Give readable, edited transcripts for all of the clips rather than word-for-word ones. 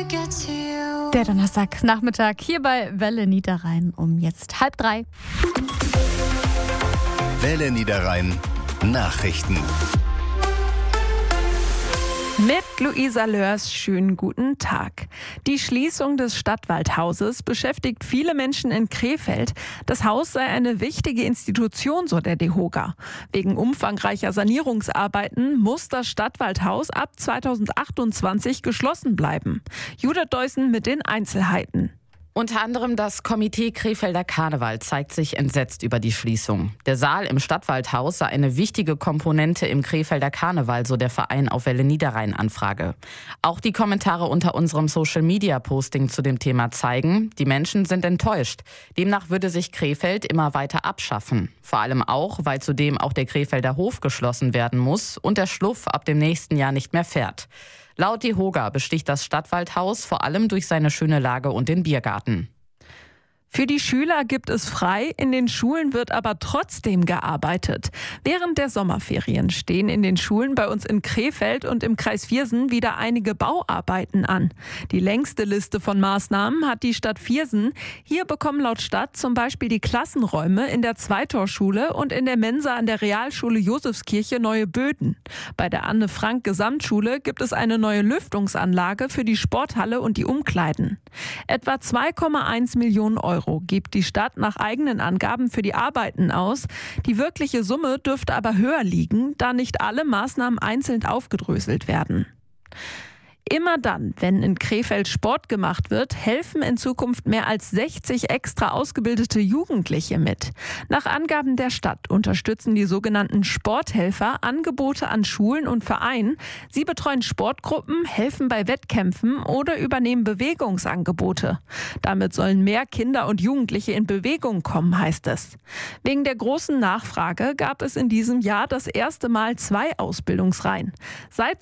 Der Donnerstagnachmittag hier bei Welle Niederrhein um jetzt 2:30. Welle Niederrhein Nachrichten. Mit Luisa Lörs, schönen guten Tag. Die Schließung des Stadtwaldhauses beschäftigt viele Menschen in Krefeld. Das Haus sei eine wichtige Institution, so der DEHOGA. Wegen umfangreicher Sanierungsarbeiten muss das Stadtwaldhaus ab 2028 geschlossen bleiben. Judith Deussen mit den Einzelheiten. Unter anderem das Komitee Krefelder Karneval zeigt sich entsetzt über die Schließung. Der Saal im Stadtwaldhaus sei eine wichtige Komponente im Krefelder Karneval, so der Verein auf Welle Niederrhein Anfrage. Auch die Kommentare unter unserem Social-Media-Posting zu dem Thema zeigen, die Menschen sind enttäuscht. Demnach würde sich Krefeld immer weiter abschaffen. Vor allem auch, weil zudem auch der Krefelder Hof geschlossen werden muss und der Schluff ab dem nächsten Jahr nicht mehr fährt. Laut DEHOGA besticht das Stadtwaldhaus vor allem durch seine schöne Lage und den Biergarten. Für die Schüler gibt es frei, in den Schulen wird aber trotzdem gearbeitet. Während der Sommerferien stehen in den Schulen bei uns in Krefeld und im Kreis Viersen wieder einige Bauarbeiten an. Die längste Liste von Maßnahmen hat die Stadt Viersen. Hier bekommen laut Stadt zum Beispiel die Klassenräume in der Zweitorschule und in der Mensa an der Realschule Josefskirche neue Böden. Bei der Anne-Frank-Gesamtschule gibt es eine neue Lüftungsanlage für die Sporthalle und die Umkleiden. Etwa 2,1 Millionen Euro gibt die Stadt nach eigenen Angaben für die Arbeiten aus. Die wirkliche Summe dürfte aber höher liegen, da nicht alle Maßnahmen einzeln aufgedröselt werden. Immer dann, wenn in Krefeld Sport gemacht wird, helfen in Zukunft mehr als 60 extra ausgebildete Jugendliche mit. Nach Angaben der Stadt unterstützen die sogenannten Sporthelfer Angebote an Schulen und Vereinen. Sie betreuen Sportgruppen, helfen bei Wettkämpfen oder übernehmen Bewegungsangebote. Damit sollen mehr Kinder und Jugendliche in Bewegung kommen, heißt es. Wegen der großen Nachfrage gab es in diesem Jahr das erste Mal 2 Ausbildungsreihen. Seit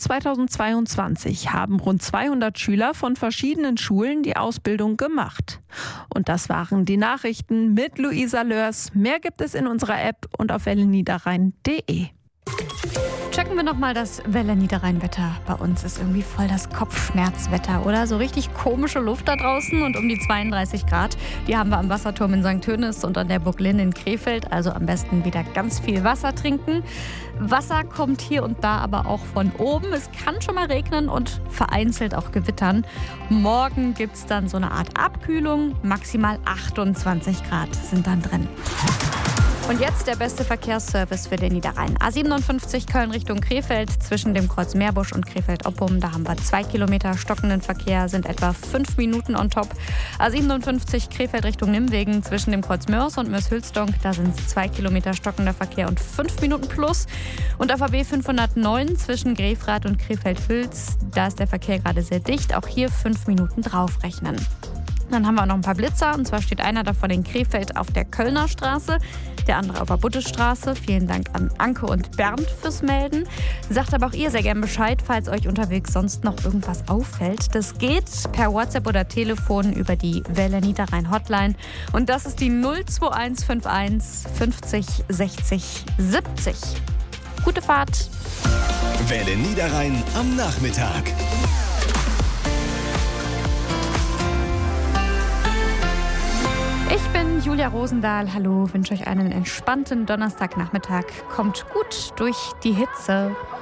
2022 haben rund 200 Schüler von verschiedenen Schulen die Ausbildung gemacht. Und das waren die Nachrichten mit Luisa Lörs. Mehr gibt es in unserer App und auf welleniederrhein.de. Checken wir nochmal das Welle Niederrhein-Wetter. Bei uns ist irgendwie voll das Kopfschmerzwetter, oder? So richtig komische Luft da draußen und um die 32 Grad. Die haben wir am Wasserturm in St. Tönis und an der Burg Linn in Krefeld. Also am besten wieder ganz viel Wasser trinken. Wasser kommt hier und da aber auch von oben. Es kann schon mal regnen und vereinzelt auch gewittern. Morgen gibt es dann so eine Art Abkühlung. Maximal 28 Grad sind dann drin. Und jetzt der beste Verkehrsservice für den Niederrhein. A57 Köln Richtung Krefeld zwischen dem Kreuz Meerbusch und Krefeld-Oppum. Da haben wir 2 Kilometer stockenden Verkehr, sind etwa 5 Minuten on top. A57 Krefeld Richtung Nimwegen zwischen dem Kreuz Mörs und Mörs-Hülsdonk. Da sind es 2 Kilometer stockender Verkehr und 5 Minuten plus. Und auf AB 509 zwischen Grefrath und Krefeld-Hüls. Da ist der Verkehr gerade sehr dicht. Auch hier 5 Minuten draufrechnen. Dann haben wir auch noch ein paar Blitzer, und zwar steht einer davon in Krefeld auf der Kölner Straße, der andere auf der Buttestraße. Vielen Dank an Anke und Bernd fürs Melden. Sagt aber auch ihr sehr gern Bescheid, falls euch unterwegs sonst noch irgendwas auffällt. Das geht per WhatsApp oder Telefon über die Welle Niederrhein Hotline. Und das ist die 02151 50 60 70. Gute Fahrt. Welle Niederrhein am Nachmittag. Ich bin Julia Rosendahl. Hallo, wünsche euch einen entspannten Donnerstagnachmittag. Kommt gut durch die Hitze.